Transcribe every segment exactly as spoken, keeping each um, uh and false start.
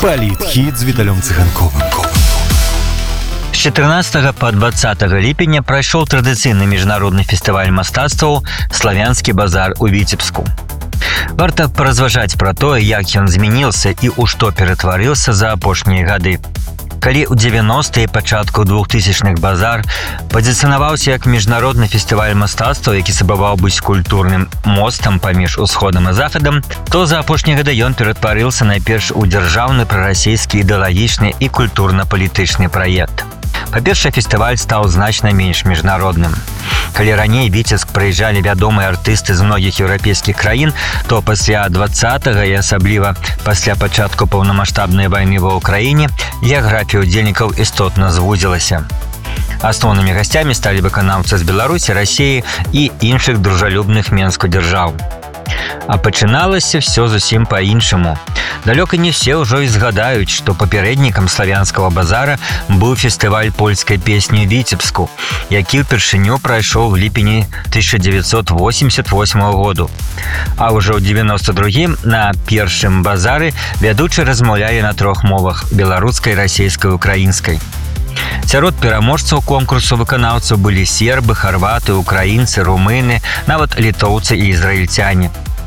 Палітхіт з Віталем Цыганковым. З чатырнаццатага па дваццатага ліпеня прайшоў традыцыйны міжнародны фестываль мастацтваў «Славянскі базар» у Віцебску. Варта паразважаць пра тое, як ён змяніўся і ў што ператварыўся за апошнія гады. Калі ў дзевяностыя і пачатку двухтысячных базар пазіцыянаваўся як міжнародны фестываль мастацтва, які спрабаваў быць культурным мостам паміж усходам і захадам, то за апошнія гады ён ператварыўся найперш у дзяржаўны прарасійскі ідэалагічны і культурна-палітычны праект. Па-першае, фестываль стаў значна менш міжнародным. Калі раней Віцебск прыязджалі вядомыя артысты з многіх еўрапейскіх краін, то пасля дваццатага і асабліва пасля пачатку паўнамаштабнай вайны ва ўкраіне геаграфія ўдзельнікаў істотна звузілася. Асноўнымі гасцямі сталі выканаўцы з Беларусі, Расіі і іншых дружалюбных Менску дзяржаў. А пачыналася ўсё зусім па-іншаму. Далёка не все ўжо і згадаюць, што папярэднікам славянскага базара быў фестываль польскай песні ў Віцебску, які ўпершыню прайшоў у ліпені тысяча дзевяцьсот восемьдесят восьмага году. А ўжо ў девяносто другім на першым базары вядучы размаўляе на трох мовах – беларускай, расейскай, украінскай. Сярод пераможцаў конкурсу выканаўцаў былі сербы, харваты, украінцы, румыны, нават літоўцы і ізраільцяне.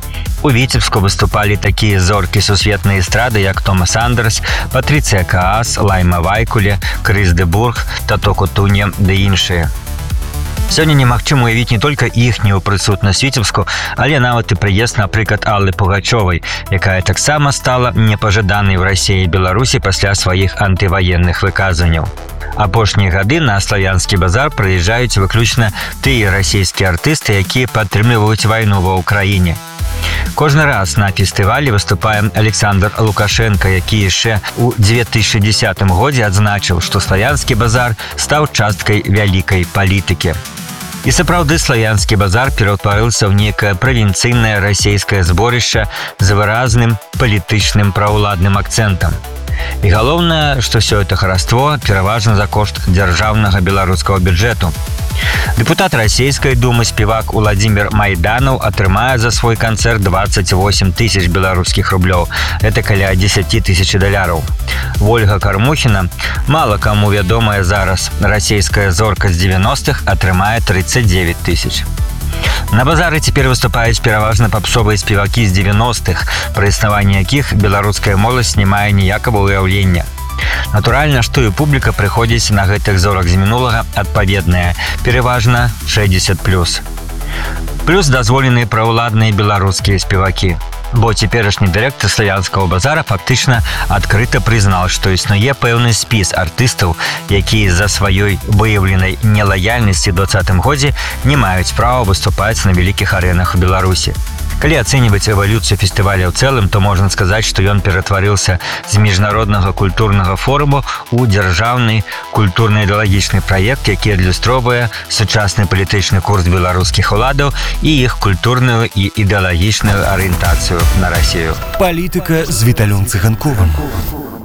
У Віцебску выступалі такія зоркі сусветнай эстрады, як Томас Андерс, Патрыцыя Каас, Лайма Вайкуле, Крыс де Бург, Тато Кутуне ды іншыя. Сёння немагчыма уявіць не толькі іхнюю прысутнасць Віцебску, але нават і прыезд, напрыклад, Аллы Пугачёвай, якая таксама стала непажаданай у Расіі і Беларусі пасля сваіх антываенных выказванняў. Апошнія гады на славянскі базар прыязджаюць выключна тыя расійскія артысты, якія падтрымліваюць вайну ва ўкраіне. Кожны раз на фестывалі выступае Александр Лукашенко, які яшчэ ў две тысячы дзесятым годзе адзначыў, што славянскі базар стаў часткай вялікай палітыкі. І сапраўды славянскі базар пераўтварыўся ў некае правінцыйнае расійскае зборышча з выразным палітычным праўладным акцэнтам. І галоўнае, што ўсё гэта хараство пераважна за кошт дзяржаўнага беларускага бюджэту. Дэпутат расійскай думы спевак Уладзімір Майданаў атрымае за свой канцэрт двадцать восемь тысяч беларускіх рублёў. Это каля дзесяць тысяч даляраў. Вольга Кармухіна, мала каму вядомая зараз расійская зорка з девяностых, атрымае тридцать девять тысяч. На базары цяпер выступаюць пераважна папсовыя спевакі з девяностых, пра існаванне якіх беларуская моладзь не мае ніякага ўяўлення. Натуральна, што і публіка прыходзіць на гэтых зорак з мінулага адпаведная, пераважна шэсцьдзесят плюс. Плюс дазволеныя праўладныя беларускія спевакі. Бо цяперашні дырэктар славянскага базара фактычна адкрыта прызнаў, што існуе пэўны спіс артыстаў, якія з-за сваёй выяўленай нелаяльнасці ў дваццатым годзе не маюць права выступаць на вялікіх арэнах у Беларусі. Калі ацэньваць эвалюцыю фестываля ў цэлым, то можна сказаць, што ён ператварыўся з міжнароднага культурнага форуму ў дзяржаўны культурна-ідэалагічны праект, які адлюстроўвае сучасны палітычны курс беларускіх уладаў і іх культурную і ідэалагічную арыентацыю на Расію. Палітыка з Віталем Цыганковым.